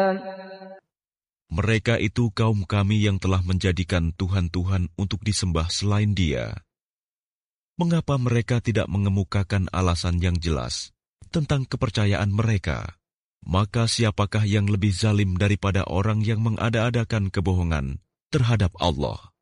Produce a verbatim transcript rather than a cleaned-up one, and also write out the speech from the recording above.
Mereka itu kaum kami yang telah menjadikan Tuhan-Tuhan untuk disembah selain Dia. Mengapa mereka tidak mengemukakan alasan yang jelas tentang kepercayaan mereka? Maka siapakah yang lebih zalim daripada orang yang mengada-adakan kebohongan terhadap Allah?